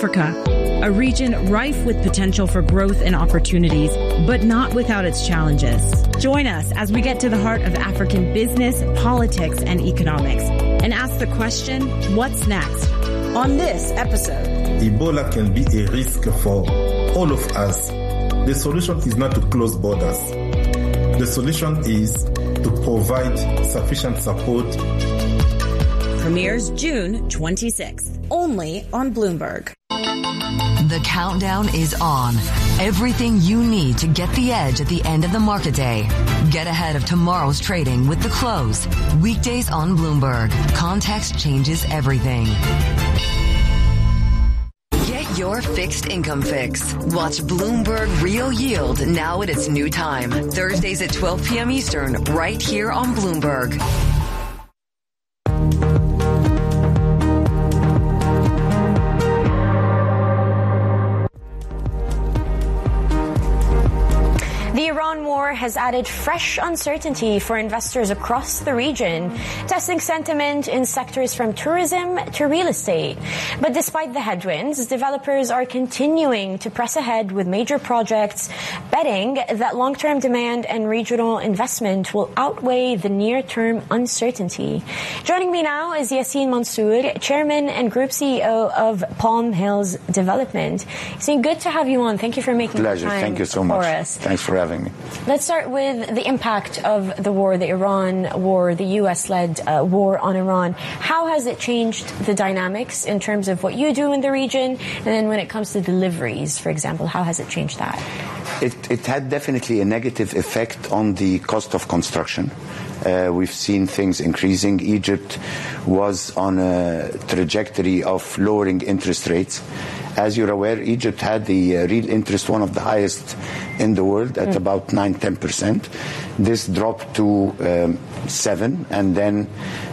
Africa, a region rife with potential for growth and opportunities, but not without its challenges. Join us as we get to the heart of African business, politics, and economics, and ask the question, what's next? On this episode, Ebola can be a risk for all of us. The solution is not to close borders. The solution is to provide sufficient support. Premieres June 26th, only on Bloomberg. The countdown is on. Everything you need to get the edge at the end of the market day. Get ahead of tomorrow's trading with The Close. Weekdays on Bloomberg. Context changes everything. Get your fixed income fix. Watch Bloomberg Real Yield now at its new time. Thursdays at 12 p.m. Eastern, right here on Bloomberg. The Iran war has added fresh uncertainty for investors across the region, testing sentiment in sectors from tourism to real estate. But despite the headwinds, developers are continuing to press ahead with major projects, betting that long-term demand and regional investment will outweigh the near-term uncertainty. Joining me now is Yacine Mansour, Chairman and Group CEO of Palm Hills Development. Yacine, good to have you on. Thank you for making the time. Thank you so much. For us. Thanks for having me. Let's start with the impact of the war, the Iran war, the U.S.-led war on Iran. How has it changed the dynamics in terms of what you do in the region? And then when it comes to deliveries, for example, how has it changed that? It had definitely a negative effect on the cost of construction. We've seen things increasing. Egypt was on a trajectory of lowering interest rates. As you're aware, Egypt had the real interest, one of the highest in the world, at about 9-10%. This dropped to 7%, and then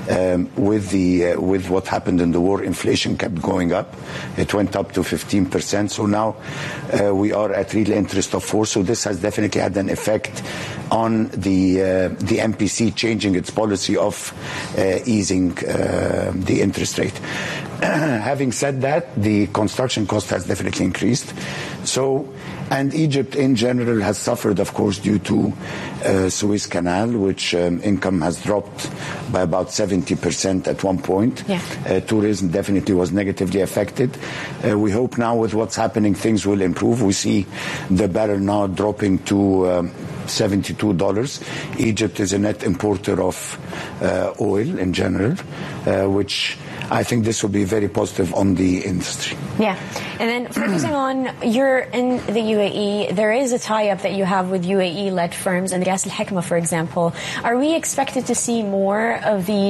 with what happened in the war, inflation kept going up. It went up to 15%. So now we are at real interest of 4%. So this has definitely had an effect on the MPC changing its policy of easing the interest rate. Having said that, the construction cost has definitely increased. And Egypt in general has suffered, of course, due to Suez Canal, which income has dropped by about 70% at one point. Yeah. Tourism definitely was negatively affected. We hope now with what's happening, things will improve. We see the barrel now dropping to $72. Egypt is a net importer of oil in general, which I think this will be very positive on the industry. Yeah. And then focusing on, you're in the UAE, there is a tie-up that you have with UAE-led firms and Ras Al Hikma, for example. Are we expected to see more of the